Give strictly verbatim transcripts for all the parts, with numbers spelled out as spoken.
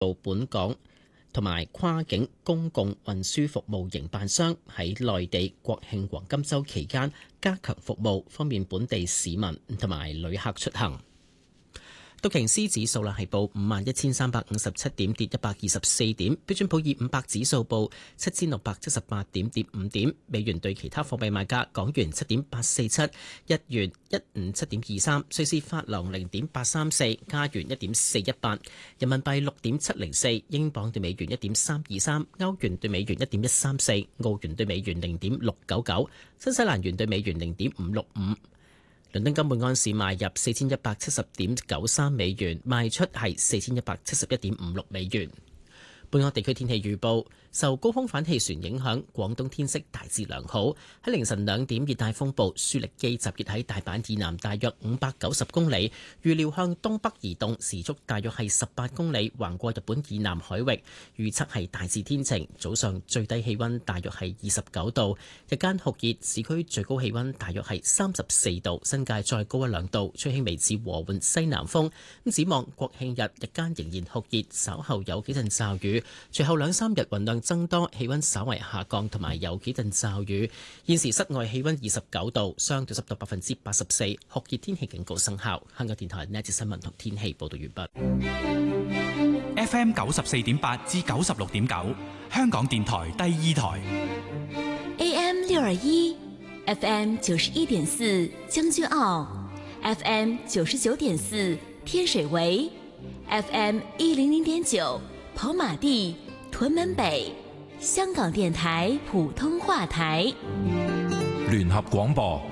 到本港同埋跨境公共運輸服務營辦商喺內地國慶黃金週期間加強服務，方便本地市民同埋旅客出行。道瓊斯指數啦係報五萬一千三百五十七點，跌一百二十四點。標準普爾五百指數報七千六百七十八點，跌五點。美元對其他貨幣賣價：港元七點八四七，日元一五七點二三，瑞士法郎零點八三四，加元一點四一八，人民幣六點七零四，英鎊對美元一點三二三，歐元對美元一點一三四，澳元對美元零點六九九，新西蘭元對美元零點五六五。倫敦金每安士賣入四千一百七十點九三美元，賣出係四千一百七十一點五六美元。本港地區天氣預報，受高空反氣旋影響，廣東天色大致良好。喺凌晨兩點，熱帶風暴舒力基集結喺大阪以南大約五百九十公里，預料向東北移動，時速大約係十八公里，橫過日本以南海域。預測係大致天晴，早上最低氣温大約係二十九度，日間酷熱，市區最高氣温大約係三十四度，新界再高一兩度，吹輕微至和緩西南風。咁展望國慶日日間仍然酷熱，稍後有幾陣驟雨。隨後兩三日雲量增多，氣溫稍為下降，同埋有幾陣驟雨。現時室外氣溫二十九度，相對濕度百分之八十四，酷熱天氣警告生效。香港電台呢一節新聞同天氣報道完畢。 F M 九十四點八至九十六點九，香港電台第二台。 A M 六二一，F M 九十一點四將軍澳 ，F M 九十九點四天水圍 ，F M 一零零點九。跑馬地、屯門北，香港電台普通話台， 聯合廣播。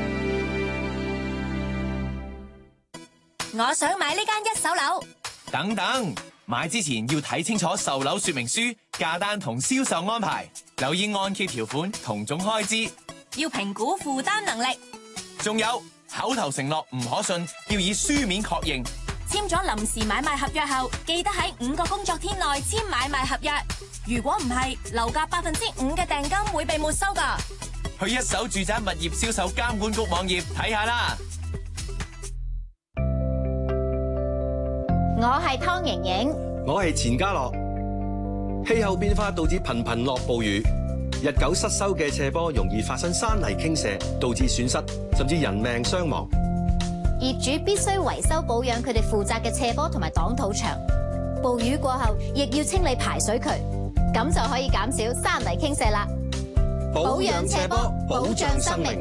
我想買呢間一手樓。 等等，買之前要睇清楚售樓說明書、價單同銷售安排，留意按揭條款同總開支， 要評估負擔能力。 仲有口頭承諾唔可信，要以書面確認。 簽咗臨時買賣合約後，記得喺五個工作天內簽買賣合約。如果唔係，樓價百分之五嘅訂金會被沒收㗎。 去一手住宅物業銷售監管局網頁睇下啦。 我係湯盈盈， 我係錢家樂。氣候變化導致頻頻落暴雨，日久失修嘅斜坡容易發生山泥傾瀉，導致損失甚至人命傷亡。 業主必須維修保養佢哋負責嘅斜坡同埋擋土牆。暴雨過後，亦要清理排水渠，咁就可以減少山泥傾瀉啦。保養斜坡，保障生命。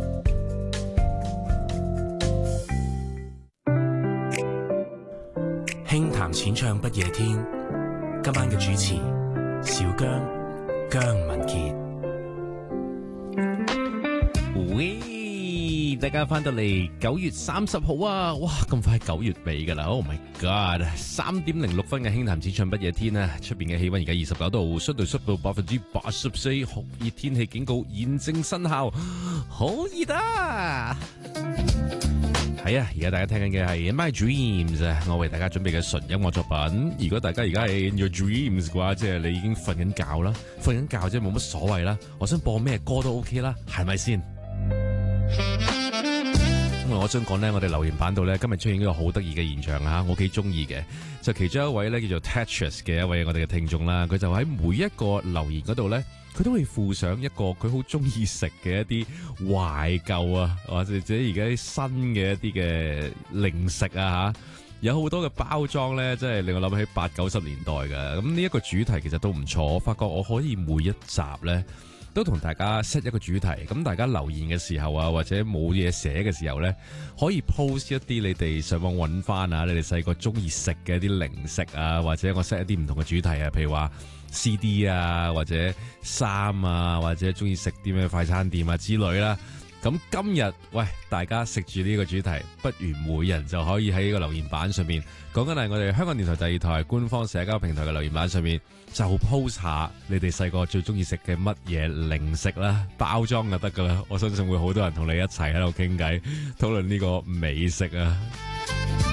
輕談淺唱不夜天，今晚嘅主持小姜姜文傑。 喂，大家翻到嚟九月三十號啊！哇，咁快九月尾噶啦 ！Oh my god， 三點零六分嘅輕談淺唱不夜天啊！出邊嘅氣溫而家二十九度，相對濕度百分之八十四，酷熱天氣警告現正生效，好熱啊！係啊，而家大家聽緊嘅係 My Dreams， 我為大家準備嘅純音樂作品。如果大家而家係 In Your Dreams 嘅話，即係你已經瞓緊覺啦，瞓緊覺即係冇乜所謂啦。我想播咩歌都 OK 啦，係咪先？咁我想講呢，我哋留言板度呢，今日出現一個好得意嘅現象啊！我幾中意嘅，就其中一位呢，叫做 Tetris 嘅一位我哋嘅聽眾啦，佢就喺每一個留言嗰度呢，佢都會附上一個佢好中意食嘅一啲懷舊啊，或者而家啲新嘅一啲嘅零食啊吓，有好多嘅包裝咧，真係令我諗起八九十年代嘅。咁呢一個主題其實都唔錯，我發覺我可以每一集咧都同大家 set 一個主題，咁大家留言嘅時候啊，或者冇嘢寫嘅時候咧，可以 post 一啲你哋上網揾翻啊，你哋細個中意食嘅一啲零食啊，或者我 set 一啲唔同嘅主題啊，譬如話 C D 啊，或者衫啊，或者中意食啲咩快餐店啊之類啦。咁今日喂，大家食住呢個主題，不如每人就可以喺呢個留言板上面講緊係我哋香港電台第二台官方社交平台嘅留言板上面，就 post 下你哋細個最中意食嘅乜嘢零食啦，包裝就得噶啦。我相信會好多人同你一齊喺度傾偈，討論呢個美食啊！